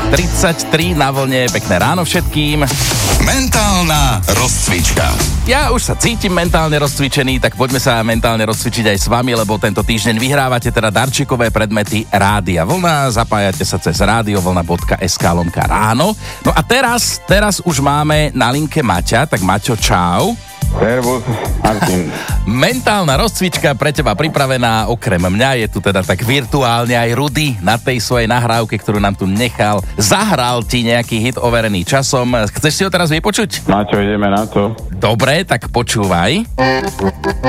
6:33 na vlne. Pekné ráno všetkým. Mentálna rozcvička. Ja už sa cítim mentálne rozcvičený, tak poďme sa mentálne rozcvičiť aj s vami, lebo tento týždeň vyhrávate teda darčekové predmety Rádia Vlna. Zapájate sa cez radiovlna.sk/ráno. No a teraz už máme na linke Maťa, tak Maťo, čau. Servus, Martin. Mentálna rozcvička pre teba pripravená, okrem mňa je tu teda tak virtuálne aj Rudy na tej svojej nahrávke, ktorú nám tu nechal. Zahral ti nejaký hit overený časom. Chceš si ho teraz vypočuť? Na čo ideme na to? Dobre, tak počúvaj.